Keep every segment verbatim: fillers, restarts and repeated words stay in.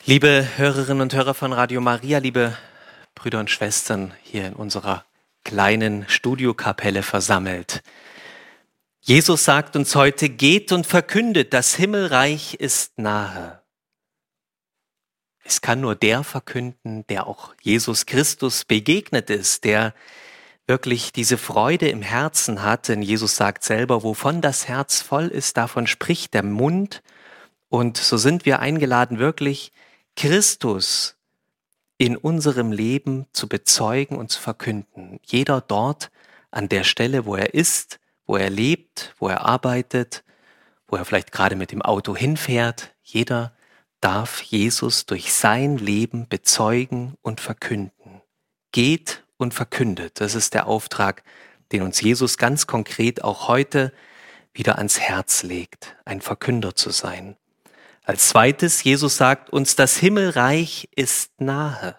Liebe Hörerinnen und Hörer von Radio Maria, liebe Brüder und Schwestern hier in unserer kleinen Studiokapelle versammelt. Jesus sagt uns heute, geht und verkündet, das Himmelreich ist nahe. Es kann nur der verkünden, der auch Jesus Christus begegnet ist, der wirklich diese Freude im Herzen hat. Denn Jesus sagt selber, wovon das Herz voll ist, davon spricht der Mund. Und so sind wir eingeladen, wirklich Christus in unserem Leben zu bezeugen und zu verkünden. Jeder dort an der Stelle, wo er ist, wo er lebt, wo er arbeitet, wo er vielleicht gerade mit dem Auto hinfährt. Jeder darf Jesus durch sein Leben bezeugen und verkünden. Geht und verkündet. Das ist der Auftrag, den uns Jesus ganz konkret auch heute wieder ans Herz legt, ein Verkünder zu sein. Als zweites, Jesus sagt uns, das Himmelreich ist nahe.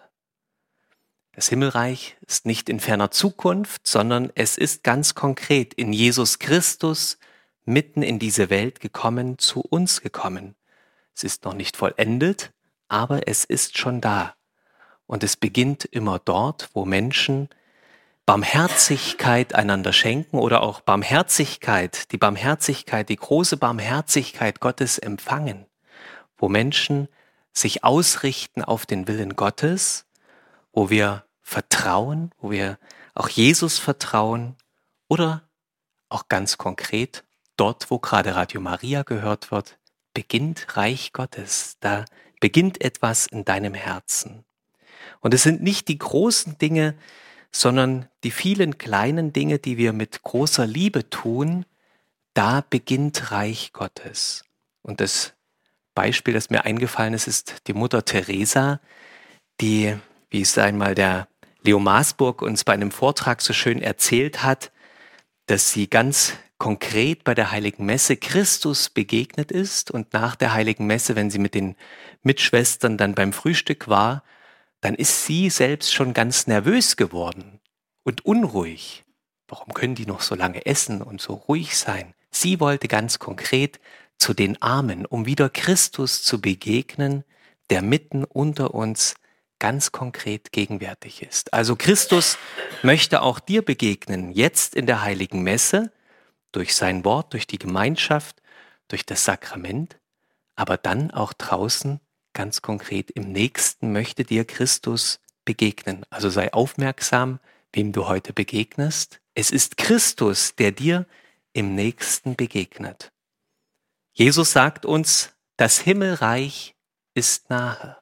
Das Himmelreich ist nicht in ferner Zukunft, sondern es ist ganz konkret in Jesus Christus mitten in diese Welt gekommen, zu uns gekommen. Es ist noch nicht vollendet, aber es ist schon da. Und es beginnt immer dort, wo Menschen Barmherzigkeit einander schenken oder auch Barmherzigkeit, die Barmherzigkeit, die große Barmherzigkeit Gottes empfangen, wo Menschen sich ausrichten auf den Willen Gottes, wo wir vertrauen, wo wir auch Jesus vertrauen oder auch ganz konkret dort, wo gerade Radio Maria gehört wird, beginnt Reich Gottes, da beginnt etwas in deinem Herzen. Und es sind nicht die großen Dinge, sondern die vielen kleinen Dinge, die wir mit großer Liebe tun, da beginnt Reich Gottes. Und das Beispiel, das mir eingefallen ist, ist die Mutter Teresa, die, wie es einmal der Leo Maasburg uns bei einem Vortrag so schön erzählt hat, dass sie ganz konkret bei der Heiligen Messe Christus begegnet ist und nach der Heiligen Messe, wenn sie mit den Mitschwestern dann beim Frühstück war, dann ist sie selbst schon ganz nervös geworden und unruhig. Warum können die noch so lange essen und so ruhig sein? Sie wollte ganz konkret zu den Armen, um wieder Christus zu begegnen, der mitten unter uns ganz konkret gegenwärtig ist. Also Christus möchte auch dir begegnen, jetzt in der Heiligen Messe, durch sein Wort, durch die Gemeinschaft, durch das Sakrament, aber dann auch draußen ganz konkret im Nächsten möchte dir Christus begegnen. Also sei aufmerksam, wem du heute begegnest. Es ist Christus, der dir im Nächsten begegnet. Jesus sagt uns, das Himmelreich ist nahe.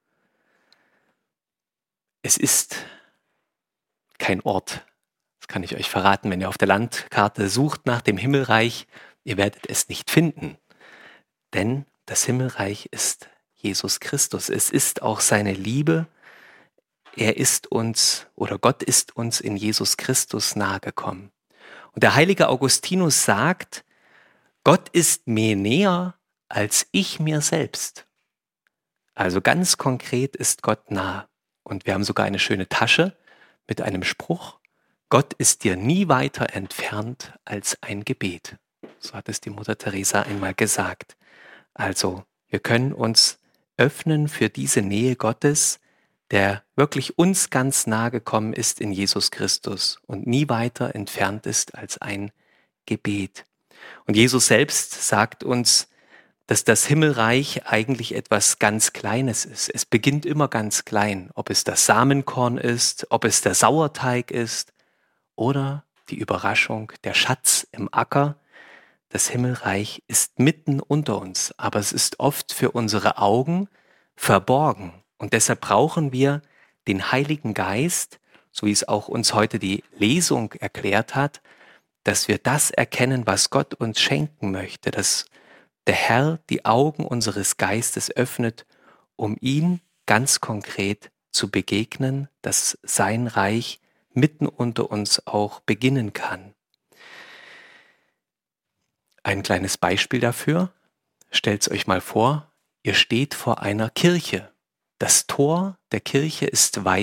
Es ist kein Ort, das kann ich euch verraten, wenn ihr auf der Landkarte sucht nach dem Himmelreich, ihr werdet es nicht finden, denn das Himmelreich ist Jesus Christus. Es ist auch seine Liebe. Er ist uns, oder Gott ist uns in Jesus Christus nahegekommen. Und der heilige Augustinus sagt, Gott ist mir näher als ich mir selbst. Also ganz konkret ist Gott nah. Und wir haben sogar eine schöne Tasche mit einem Spruch, Gott ist dir nie weiter entfernt als ein Gebet. So hat es die Mutter Teresa einmal gesagt. Also wir können uns öffnen für diese Nähe Gottes, der wirklich uns ganz nahe gekommen ist in Jesus Christus und nie weiter entfernt ist als ein Gebet. Und Jesus selbst sagt uns, dass das Himmelreich eigentlich etwas ganz Kleines ist. Es beginnt immer ganz klein, ob es das Samenkorn ist, ob es der Sauerteig ist oder die Überraschung, der Schatz im Acker. Das Himmelreich ist mitten unter uns, aber es ist oft für unsere Augen verborgen. Und deshalb brauchen wir den Heiligen Geist, so wie es auch uns heute die Lesung erklärt hat, dass wir das erkennen, was Gott uns schenken möchte, dass der Herr die Augen unseres Geistes öffnet, um ihn ganz konkret zu begegnen, dass sein Reich mitten unter uns auch beginnen kann. Ein kleines Beispiel dafür, stellt euch mal vor, ihr steht vor einer Kirche. Das Tor der Kirche ist weit.